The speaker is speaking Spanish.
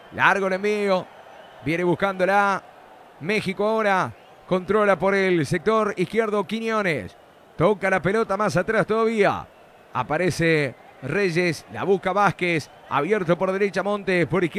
Largo el envío. Viene buscándola. México ahora. Controla por el sector izquierdo Quiñones. Toca la pelota más atrás todavía. Aparece Reyes. La busca Vázquez. Abierto por derecha Montes. Por izquierda.